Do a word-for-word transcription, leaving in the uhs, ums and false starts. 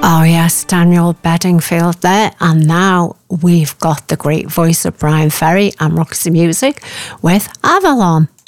Oh yes, Daniel Bedingfield there. And now we've got the great voice of Bryan Ferry and Roxy Music with Avalon.